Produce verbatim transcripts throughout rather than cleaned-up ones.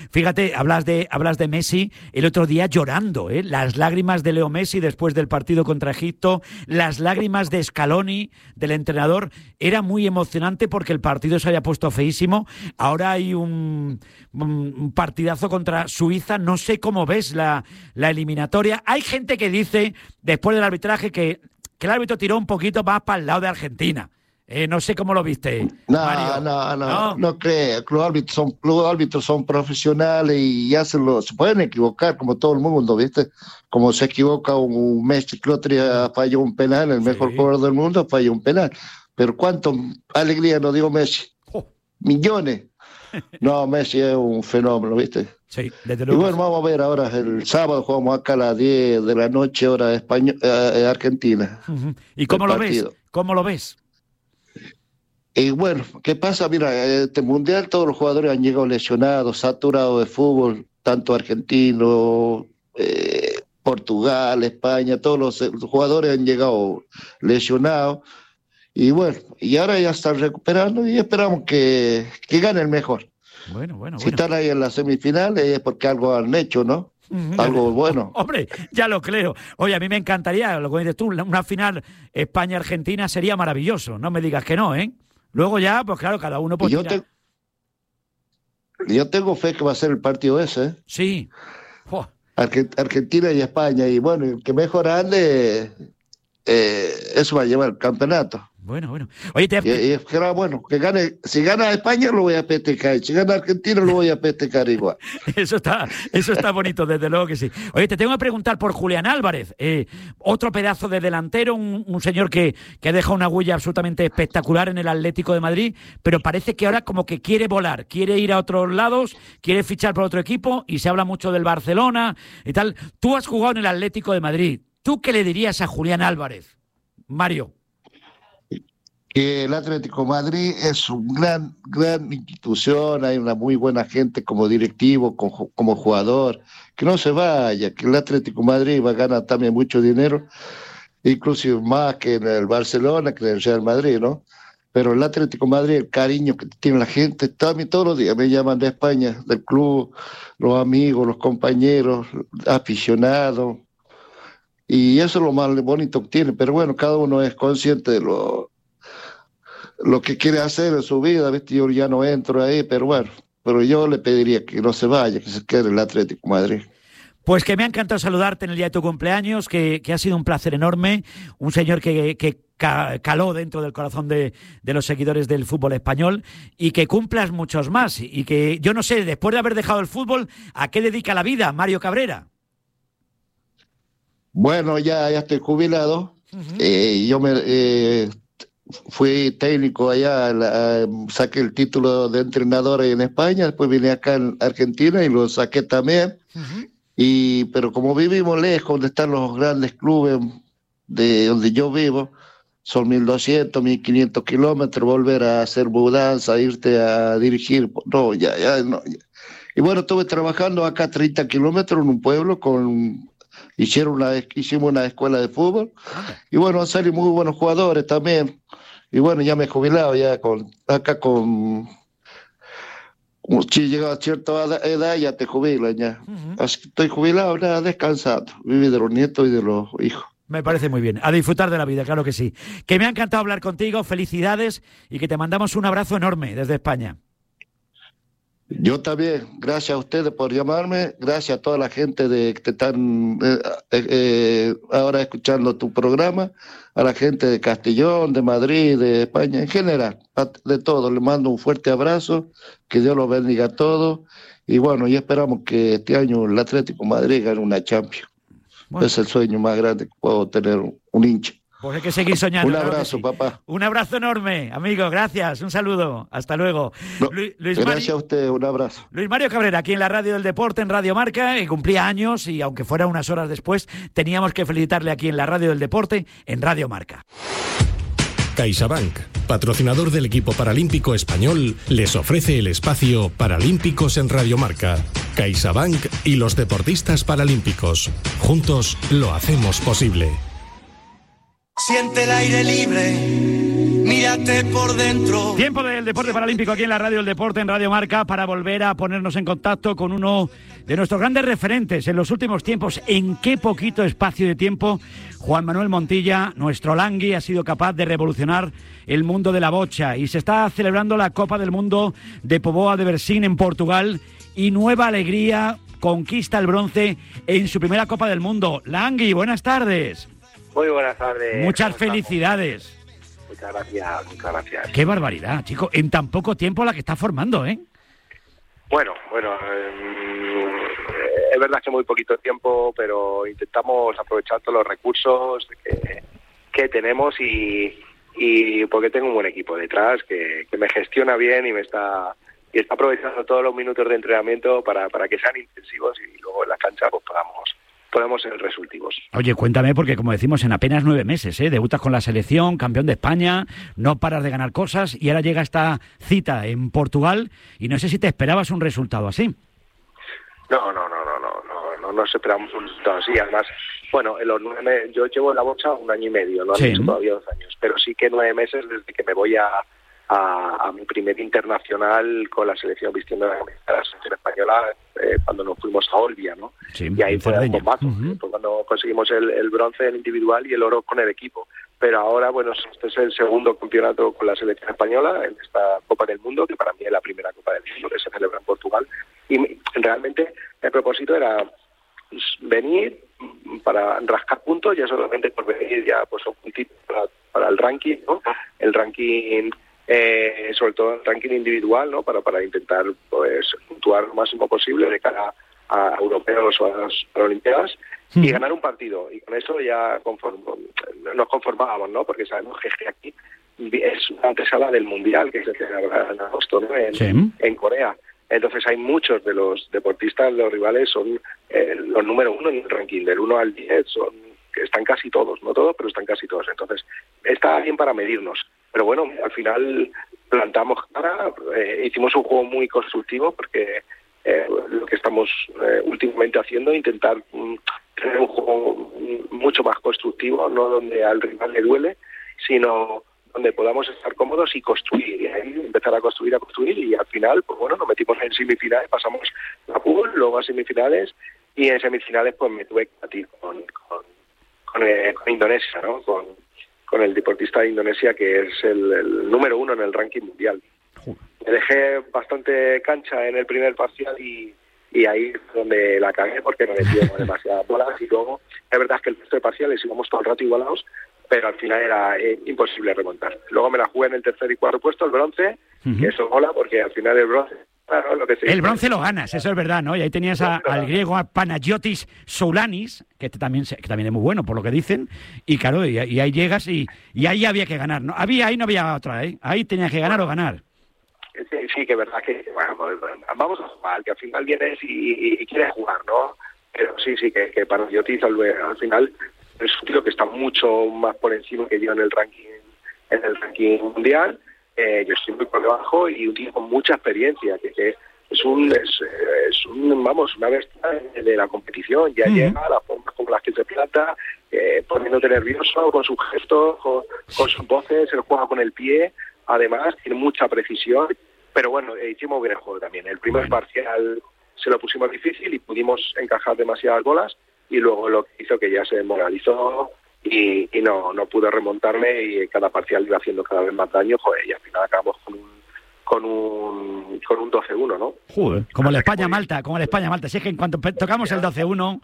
Fíjate, hablas de, hablas de Messi el otro día llorando, ¿eh? Las lágrimas de Leo Messi después del partido contra Egipto, las lágrimas de Scaloni, del entrenador, era muy emocionante porque el partido se había puesto feísimo. Ahora hay un, un partidazo contra Suiza, no sé cómo ves la, la eliminatoria. Hay gente que dice, después del arbitraje, que, que el árbitro tiró un poquito más para el lado de Argentina. Eh, no sé cómo lo viste, no, Mario. No, no, no, no creo. Los árbitros son, los árbitros son profesionales y hacen lo, se pueden equivocar como todo el mundo, ¿viste? Como se equivoca un, un Messi, que otro día falló un penal, el sí. mejor jugador del mundo falló un penal. Pero cuánto alegría nos dio Messi. Oh. Millones. No, Messi es un fenómeno, ¿viste? Sí, desde luego. Y bueno, vamos a ver ahora, el sábado jugamos acá a las diez de la noche, hora español, eh, Argentina. Uh-huh. ¿Y cómo lo partido. ves? ¿Cómo lo ves? Y bueno, ¿qué pasa? Mira, este mundial todos los jugadores han llegado lesionados, saturados de fútbol, tanto argentino, eh, Portugal, España, todos los, los jugadores han llegado lesionados. Y bueno, y ahora ya están recuperando y esperamos que, que gane el mejor. Bueno, bueno, si bueno. están ahí en las semifinales es porque algo han hecho, ¿no? Algo bueno. Hombre, ya lo creo. Oye, a mí me encantaría, lo que dices tú, una final España-Argentina sería maravilloso. No me digas que no, ¿eh? Luego ya, pues claro, cada uno... Pues yo, te, yo tengo fe que va a ser el partido ese, ¿eh? Sí. Oh. Argentina y España. Y bueno, el que mejor ande, eh, eso va a llevar el campeonato. Bueno, bueno. Oye, te... y, y es que era bueno, que gane, si gana España lo voy a festejar, si gana Argentina lo voy a festejar igual. Eso está, eso está bonito, desde luego que sí. Oye, te tengo que preguntar por Julián Álvarez, eh, otro pedazo de delantero, un, un señor que, que deja una huella absolutamente espectacular en el Atlético de Madrid, pero parece que ahora como que quiere volar, quiere ir a otros lados, quiere fichar por otro equipo y se habla mucho del Barcelona y tal. Tú has jugado en el Atlético de Madrid, ¿tú qué le dirías a Julián Álvarez, Mario? Que el Atlético de Madrid es una gran, gran institución, hay una muy buena gente como directivo, como, como jugador, que no se vaya, que el Atlético de Madrid va a ganar también mucho dinero, inclusive más que en el Barcelona, que en el Real Madrid, ¿no? Pero el Atlético de Madrid, el cariño que tiene la gente, también todos los días me llaman de España, del club, los amigos, los compañeros, aficionados, y eso es lo más bonito que tiene, pero bueno, cada uno es consciente de lo lo que quiere hacer en su vida, ¿viste? Yo ya no entro ahí, pero bueno, pero yo le pediría que no se vaya, que se quede en el Atlético de Madrid. Pues que me ha encantado saludarte en el día de tu cumpleaños, que, que ha sido un placer enorme, un señor que, que caló dentro del corazón de, de los seguidores del fútbol español y que cumplas muchos más y que, yo no sé, después de haber dejado el fútbol, ¿a qué dedica la vida Mario Cabrera? Bueno, ya, ya estoy jubilado, uh-huh. eh, yo me... Eh, fui técnico allá, la, saqué el título de entrenador en España, después vine acá en Argentina y lo saqué también. Uh-huh. Y pero como vivimos lejos, donde están los grandes clubes de donde yo vivo, son mil doscientos, mil quinientos kilómetros, volver a hacer mudanza, irte a dirigir, no, ya, ya, no. Ya. Y bueno, estuve trabajando acá treinta kilómetros en un pueblo con... Hicieron una, hicimos una escuela de fútbol y bueno, salieron muy buenos jugadores también. Y bueno, ya me he jubilado ya con, acá con, si llega a cierta edad ya te jubilan ya. Uh-huh. Así que estoy jubilado, nada, descansando, vivir de los nietos y de los hijos. Me parece muy bien, a disfrutar de la vida, claro que sí. Que me ha encantado hablar contigo, felicidades y que te mandamos un abrazo enorme desde España. Yo también, gracias a ustedes por llamarme, gracias a toda la gente de que te están eh, eh, ahora escuchando tu programa, a la gente de Castellón, de Madrid, de España, en general, de todo. Les mando un fuerte abrazo, que Dios los bendiga a todos, y bueno, y esperamos que este año el Atlético de Madrid gane una Champions. Bueno. Es el sueño más grande que puedo tener un hincha. Pues hay que seguir soñando. Un abrazo, claro sí. papá. Un abrazo enorme, amigo. Gracias. Un saludo. Hasta luego. No, Luis, Luis gracias Mari... a usted. Un abrazo. Luis Mario Cabrera, aquí en la Radio del Deporte, en Radio Marca, que cumplía años y aunque fuera unas horas después, teníamos que felicitarle aquí en la Radio del Deporte, en Radio Marca. CaixaBank, patrocinador del equipo paralímpico español, les ofrece el espacio Paralímpicos en Radio Marca. CaixaBank y los deportistas paralímpicos. Juntos lo hacemos posible. Siente el aire libre, mírate por dentro. Tiempo del deporte paralímpico aquí en la Radio del Deporte, en Radio Marca, para volver a ponernos en contacto con uno de nuestros grandes referentes en los últimos tiempos. En qué poquito espacio de tiempo Juan Manuel Montilla, nuestro Langui, ha sido capaz de revolucionar el mundo de la bocha. Y se está celebrando la Copa del Mundo de Póvoa de Varzim en Portugal. Y Nueva Alegría conquista el bronce en su primera Copa del Mundo. Langui, buenas tardes. Muy buenas tardes. Muchas felicidades. Muchas gracias, muchas gracias. Qué barbaridad, chico. En tan poco tiempo la que está formando, ¿eh? Bueno, bueno, eh, es verdad que muy poquito tiempo, pero intentamos aprovechar todos los recursos que, que tenemos y, y porque tengo un buen equipo detrás que, que me gestiona bien y me está y está aprovechando todos los minutos de entrenamiento para, para que sean intensivos y luego en la cancha pues podamos podemos ser resultivos. Oye, cuéntame, porque como decimos, en apenas nueve meses, ¿eh? Debutas con la selección, campeón de España, no paras de ganar cosas y ahora llega esta cita en Portugal y no sé si te esperabas un resultado así. No, no, no, no, no, no, no nos esperamos un resultado así. Además, bueno, en los nueve, yo llevo en la bocha un año y medio, no han sí. hecho todavía dos años, pero sí que nueve meses desde que me voy a A, a mi primer internacional con la selección vistiendo la camiseta de la selección española eh, cuando nos fuimos a Olbia, ¿no? Sí, y ahí fue un bombazo, uh-huh. fue cuando conseguimos el, el bronce en individual y el oro con el equipo. Pero ahora, bueno, este es el segundo campeonato con la selección española en esta Copa del Mundo, que para mí es la primera Copa del Mundo que se celebra en Portugal. Y realmente el propósito era venir para rascar puntos, ya solamente por venir ya pues un puntito para, para el ranking, ¿no? El ranking... Eh, sobre todo el ranking individual, ¿no? Para para intentar pues puntuar lo máximo posible de cara a europeos o a las Olimpiadas y uh-huh. ganar un partido. Y con eso ya conform- nos conformábamos, ¿no? Porque sabemos que aquí es una antesala del Mundial que se celebra en agosto, ¿no? En, sí. en Corea. Entonces hay muchos de los deportistas, los rivales son eh, los número uno en el ranking, del uno al diez, son, que están casi todos, no todos, pero están casi todos. Entonces está bien para medirnos. Pero bueno, al final plantamos cara, eh, hicimos un juego muy constructivo porque eh, lo que estamos eh, últimamente haciendo es intentar um, tener un juego mucho más constructivo, no donde al rival le duele, sino donde podamos estar cómodos y construir, y ahí empezar a construir, a construir, y al final, pues bueno, nos metimos en semifinales, pasamos a pool, luego a semifinales, y en semifinales pues me tuve que batir con, con, con, eh, con Indonesia, ¿no? Con, con el deportista de Indonesia que es el, el número uno en el ranking mundial. Me dejé bastante cancha en el primer parcial y, y ahí es donde la cagué porque no metíamos demasiadas bolas y luego es verdad que el resto de parciales íbamos todo el rato igualados, pero al final era eh, imposible remontar. Luego me la jugué en el tercer y cuarto puesto, el bronce, uh-huh. que eso mola porque al final el bronce... Claro, lo que se el bronce lo ganas, eso es verdad, ¿no? Y ahí tenías a, al griego, a Panagiotis Soulanis, que también que también es muy bueno, por lo que dicen, y claro, y, y ahí llegas y, y ahí había que ganar, ¿no? Había, ahí no había otra, ¿eh? Ahí tenías que ganar bueno, o ganar. Sí, sí, que es verdad que, bueno, vamos a jugar, que al final vienes y, y, y quieres jugar, ¿no? Pero sí, sí, que, que Panagiotis al, al final es un tío que está mucho más por encima que yo en el ranking, en el ranking mundial. Eh, yo estoy muy por debajo y un tío con mucha experiencia, que, que es un es, es un vamos una bestia de la competición, ya uh-huh. llega a las formas con las que se plata, eh, poniéndote nervioso con sus gestos, con, con sus voces, él juega con el pie, además tiene mucha precisión, pero bueno, eh, hicimos bien el juego también. El primer bueno. parcial se lo pusimos difícil y pudimos encajar demasiadas bolas y luego lo que hizo que ya se desmoralizó y, y no no pude remontarme y cada parcial iba haciendo cada vez más daño, joder, y al final acabamos con un con un con un doce uno, ¿no? Joder, como el España-Malta, como el España-Malta. Si es que en cuanto tocamos el doce uno,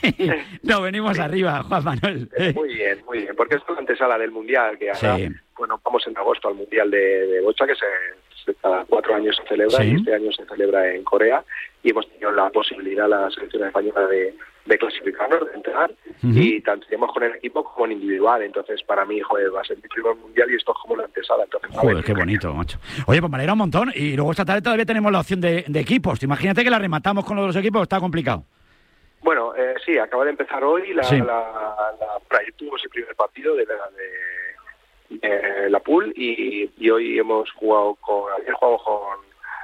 nos venimos arriba, Juan Manuel. Muy bien, muy bien, porque es la antesala del Mundial, que ahora, sí. bueno, vamos en agosto al Mundial de, de Bocha, que se, se cada cuatro años se celebra, sí. y este año se celebra en Corea, y hemos tenido la posibilidad, la selección española, de, de clasificarnos, de entrar, uh-huh. y tanto tenemos con el equipo como en individual. Entonces, para mí, joder, va a ser mi primer Mundial y esto es como la antesala. Entonces, joder, qué bonito, macho. Oye, pues me alegra un montón, y luego esta tarde todavía tenemos la opción de, de equipos. Imagínate que la rematamos con los dos equipos, está complicado. Bueno, eh, sí, acaba de empezar hoy la, sí. la, la, la tuvimos el primer partido de la, de, de la pool y, y hoy hemos jugado con, ayer jugamos con,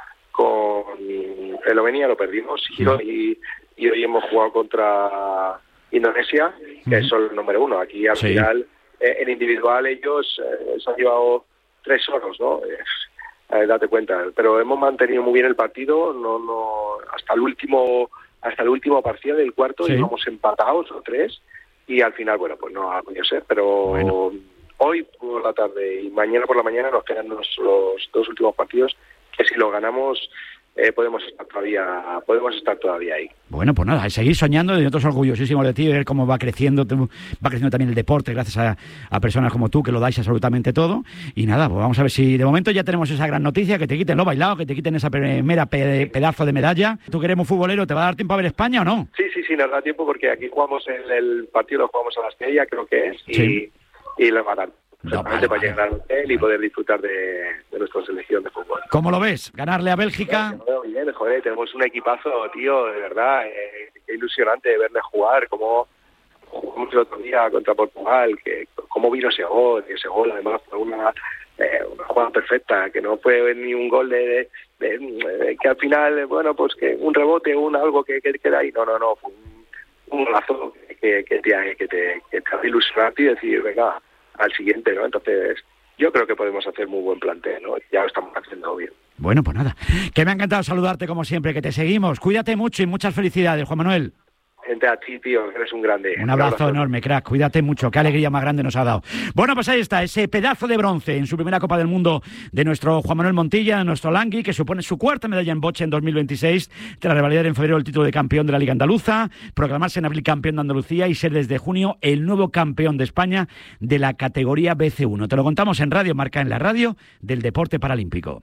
con Eslovenia, lo perdimos, sí. y, hoy, y hoy hemos jugado contra Indonesia, que uh-huh. son el número uno. Aquí al sí. final, eh, en individual ellos eh, se han llevado tres oros, ¿no? Eh, date cuenta. Pero hemos mantenido muy bien el partido, no, no, hasta el último, hasta el último parcial del cuarto, sí. Íbamos empatados o tres, y al final, bueno, pues no ha podido ser, pero bueno. Hoy por la tarde y mañana por la mañana nos quedan los, los dos últimos partidos, que si los ganamos eh, podemos estar todavía podemos estar todavía ahí. Bueno, pues nada, seguir soñando, y nosotros orgullosísimos de ti, ver cómo va creciendo va creciendo también el deporte gracias a, a personas como tú que lo dais absolutamente todo. Y nada, pues vamos a ver si de momento ya tenemos esa gran noticia, que te quiten lo bailado, que te quiten esa primera pe- pedazo de medalla. Tú que eres muy futbolero, ¿te va a dar tiempo a ver España o no? Sí, sí, sí, nos da tiempo, porque aquí jugamos el, el partido, lo jugamos a las Estrella, creo que es, y sí. Y lo ganan. No, vale, para vale. Llegar al hotel y poder disfrutar de, de nuestra selección de fútbol. ¿Cómo lo ves? ¿Ganarle a Bélgica? Bueno, bien, joder, tenemos un equipazo, tío, de verdad, eh, qué ilusionante verle jugar, como jugamos el otro día contra Portugal, que cómo vino ese gol, ese gol además fue una, eh, una jugada perfecta, que no fue ni un gol de, de, de, de que al final, bueno, pues que un rebote, un algo que, que queda ahí, no, no, no, fue un, un golazo que, que, te, que, te, que te hace ilusionar y decir, venga, al siguiente, ¿no? Entonces, yo creo que podemos hacer muy buen plantel, ¿no? Ya lo estamos haciendo bien. Bueno, pues nada, que me ha encantado saludarte como siempre, que te seguimos. Cuídate mucho y muchas felicidades, Juan Manuel. Gente, a ti, tío, eres un grande. Un abrazo, un abrazo enorme, crack. Cuídate mucho. Qué alegría más grande nos ha dado. Bueno, pues ahí está, ese pedazo de bronce en su primera Copa del Mundo de nuestro Juan Manuel Montilla, de nuestro Langui, que supone su cuarta medalla en boche en dos mil veintiséis, tras revalidar en febrero el título de campeón de la Liga Andaluza, proclamarse en abril campeón de Andalucía y ser desde junio el nuevo campeón de España de la categoría B C uno. Te lo contamos en Radio Marca, en la radio del deporte paralímpico.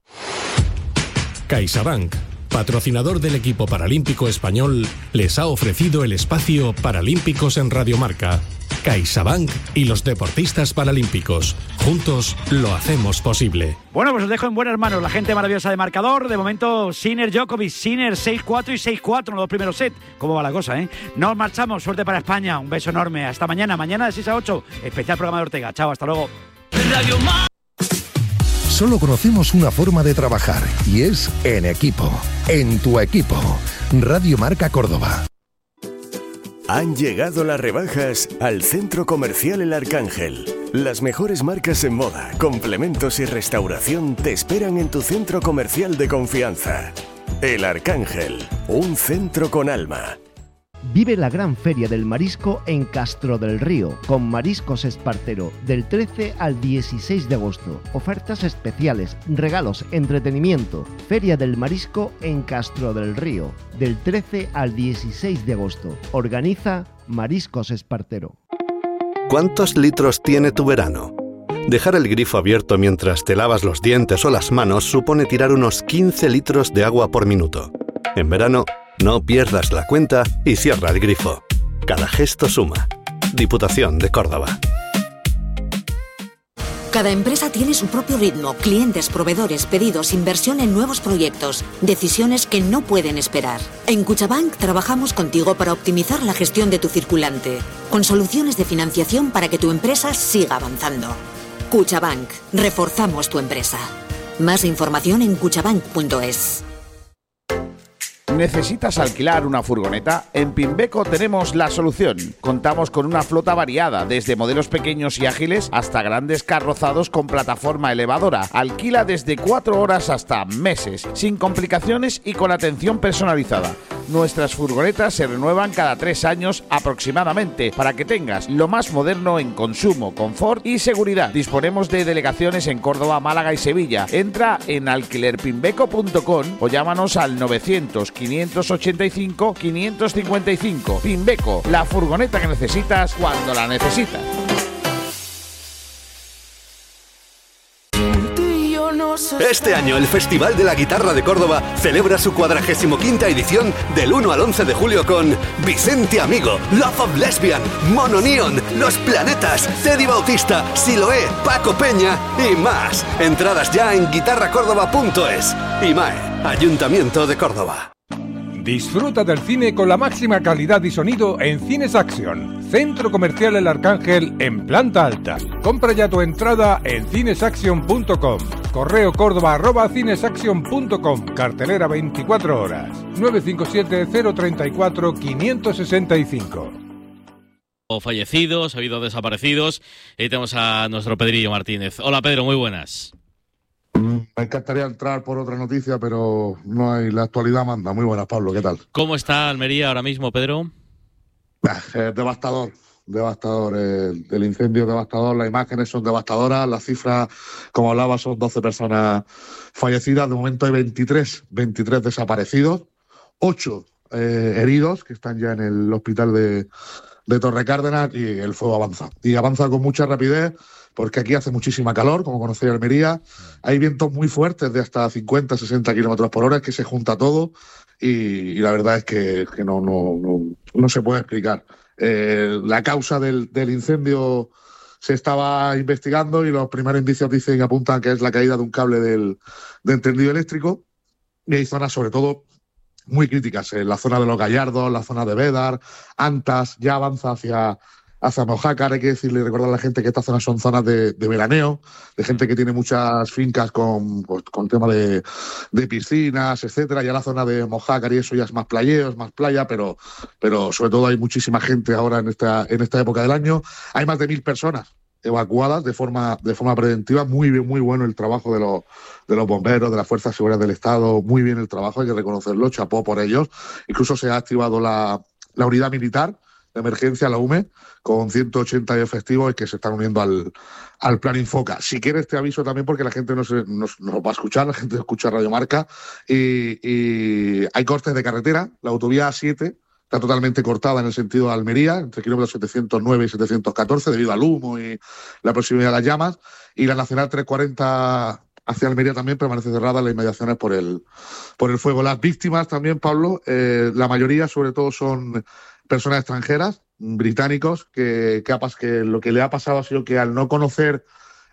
CaixaBank, patrocinador del equipo paralímpico español, les ha ofrecido el espacio Paralímpicos en Radio Marca. CaixaBank y los deportistas paralímpicos. Juntos lo hacemos posible. Bueno, pues os dejo en buenas manos la gente maravillosa de marcador. De momento, Sinner, Djokovic, Sinner seis cuatro y seis cuatro en los dos primeros sets. ¿Cómo va la cosa, eh? Nos marchamos. Suerte para España. Un beso enorme. Hasta mañana. Mañana de seis a ocho. Especial programa de Ortega. Chao, hasta luego. Solo conocemos una forma de trabajar y es en equipo. En tu equipo. Radio Marca Córdoba. Han llegado las rebajas al Centro Comercial El Arcángel. Las mejores marcas en moda, complementos y restauración te esperan en tu centro comercial de confianza. El Arcángel, un centro con alma. Vive la gran feria del marisco en Castro del Río, con Mariscos Espartero, del trece al dieciséis de agosto. Ofertas especiales, regalos, entretenimiento. Feria del Marisco en Castro del Río, del trece al dieciséis de agosto. Organiza Mariscos Espartero. ¿Cuántos litros tiene tu verano? Dejar el grifo abierto mientras te lavas los dientes o las manos supone tirar unos quince litros de agua por minuto. En verano, no pierdas la cuenta y cierra el grifo. Cada gesto suma. Diputación de Córdoba. Cada empresa tiene su propio ritmo, clientes, proveedores, pedidos, inversión en nuevos proyectos, decisiones que no pueden esperar. En Cuchabank trabajamos contigo para optimizar la gestión de tu circulante, con soluciones de financiación para que tu empresa siga avanzando. Cuchabank, reforzamos tu empresa. Más información en cuchabank punto es. ¿Necesitas alquilar una furgoneta? En Pimbeco tenemos la solución. Contamos con una flota variada, desde modelos pequeños y ágiles hasta grandes carrozados con plataforma elevadora. Alquila desde cuatro horas hasta meses, sin complicaciones y con atención personalizada. Nuestras furgonetas se renuevan cada tres años aproximadamente, para que tengas lo más moderno en consumo, confort y seguridad. Disponemos de delegaciones en Córdoba, Málaga y Sevilla. Entra en alquiler pimbeco punto com o llámanos al novecientos, quinientos ochenta y cinco, quinientos cincuenta y cinco. Pimbeco, la furgoneta que necesitas cuando la necesitas. Este año el Festival de la Guitarra de Córdoba celebra su cuadragésimo quinta edición del uno al once de julio con Vicente Amigo, Love of Lesbian, Mono Neon, Los Planetas, Teddy Bautista, Siloé, Paco Peña y más. Entradas ya en guitarra córdoba punto es. I M A E, Ayuntamiento de Córdoba. Disfruta del cine con la máxima calidad y sonido en Cines Action, Centro Comercial El Arcángel en planta alta. Compra ya tu entrada en cines action punto com. Correo córdoba arroba cines action punto com. Cartelera veinticuatro horas. nueve cinco siete, cero tres cuatro, cinco seis cinco. fallecidos, ha habido desaparecidos. Y tenemos a nuestro Pedrillo Martínez. Hola Pedro, muy buenas. Me encantaría entrar por otra noticia, pero no hay, la actualidad manda. Muy buenas, Pablo, ¿qué tal? ¿Cómo está Almería ahora mismo, Pedro? Eh, devastador, devastador. Eh, el incendio es devastador, las imágenes son devastadoras, las cifras, como hablaba, son doce personas fallecidas. De momento hay veintitrés, veintitrés desaparecidos, ocho eh, heridos que están ya en el hospital de, de Torre Cárdenas, y el fuego avanza. Y avanza con mucha rapidez, porque aquí hace muchísima calor, como conocéis Almería. Hay vientos muy fuertes de hasta cincuenta, sesenta kilómetros por hora, que se junta todo, y, y la verdad es que, que no, no, no, no se puede explicar. Eh, la causa del, del incendio se estaba investigando y los primeros indicios dicen y apuntan que es la caída de un cable del, del tendido eléctrico, y hay zonas sobre todo muy críticas, en la zona de Los Gallardos, la zona de Bédar, Antas, ya avanza hacia... hacia Mojácar. Hay que decirle y recordar a la gente que estas zonas son zonas de, de veraneo, de gente que tiene muchas fincas con, pues, con tema de, de piscinas, etcétera. Ya la zona de Mojácar y eso ya es más playeo, es más playa, pero, pero sobre todo hay muchísima gente ahora en esta, en esta época del año. Hay más de mil personas evacuadas de forma, de forma preventiva. Muy bien, muy bueno el trabajo de los, de los bomberos, de las fuerzas de seguridad del Estado. Muy bien el trabajo, hay que reconocerlo, chapó por ellos. Incluso se ha activado la, la unidad militar de emergencia, la U M E, con ciento ochenta efectivos y que se están uniendo al, al plan Infoca. Si quieres te aviso también, porque la gente no se, nos, nos va a escuchar, la gente escucha Radio Marca, y, y hay cortes de carretera. La autovía A siete está totalmente cortada en el sentido de Almería, entre kilómetros setecientos nueve y setecientos catorce, debido al humo y la proximidad de las llamas, y la Nacional trescientos cuarenta hacia Almería también permanece cerrada en las inmediaciones por el, por el fuego. Las víctimas también, Pablo, eh, la mayoría sobre todo son personas extranjeras, británicos, que, que, que lo que le ha pasado ha sido que al no conocer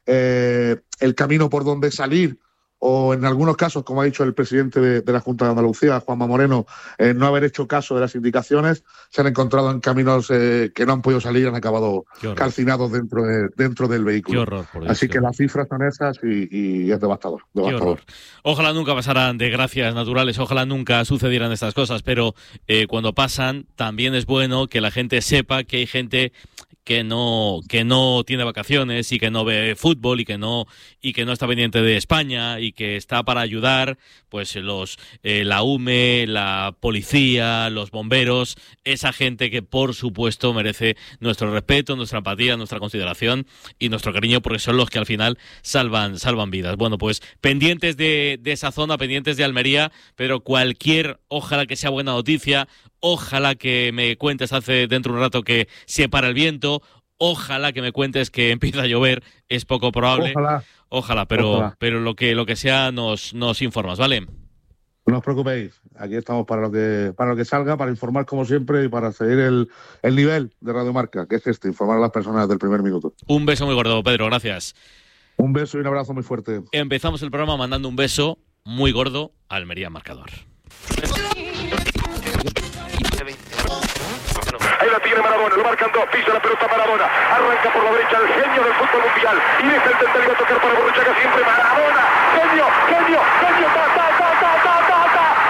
eh, el camino por donde salir, o en algunos casos, como ha dicho el presidente de, de la Junta de Andalucía, Juanma Moreno, eh, no haber hecho caso de las indicaciones, se han encontrado en caminos eh, que no han podido salir y han acabado calcinados dentro, de, dentro del vehículo. Qué horror, por Así Dios, que las cifras son esas y, y es devastador. devastador. Qué horror. Ojalá nunca pasaran desgracias naturales, ojalá nunca sucedieran estas cosas, pero eh, cuando pasan también es bueno que la gente sepa que hay gente que no que no tiene vacaciones y que no ve fútbol y que no y que no está pendiente de España y que está para ayudar, pues los eh, la U M E, la policía, los bomberos, esa gente que por supuesto merece nuestro respeto, nuestra empatía, nuestra consideración y nuestro cariño, porque son los que al final salvan salvan vidas. Bueno, pues pendientes de, de esa zona, pendientes de Almería, pero cualquier, ojalá que sea buena noticia, ojalá que me cuentes hace dentro de un rato que se para el viento, ojalá que me cuentes que empieza a llover, es poco probable. Ojalá. Ojalá, pero Ojalá. pero lo que lo que sea nos nos informas, ¿vale? No os preocupéis, aquí estamos para lo que para lo que salga, para informar como siempre y para seguir el, el nivel de Radio Marca, que es este, informar a las personas del primer minuto. Un beso muy gordo, Pedro, gracias. Un beso y un abrazo muy fuerte. Empezamos el programa mandando un beso muy gordo a Almería Marcador. Ahí la tiene Marabona, lo marcan dos, pisa la pelota Marabona, arranca por la derecha el genio del fútbol mundial y deja el tentativo a tocar para Borruchaga siempre. Marabona, genio, genio, genio, ta, ta.